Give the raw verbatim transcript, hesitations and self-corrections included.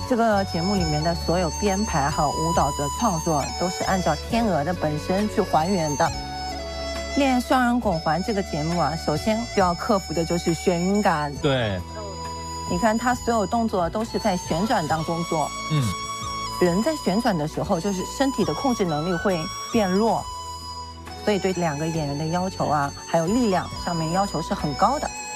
这个节目里面的所有编排和舞蹈的创作都是按照天鹅的本身去还原的。练双人拱环这个节目啊，首先要克服的就是眩晕感。 对， 你看他所有动作都是在旋转当中做， 嗯， 人在旋转的时候，就是身体的控制能力会变弱，所以对两个演员的要求啊，还有力量上面要求是很高的。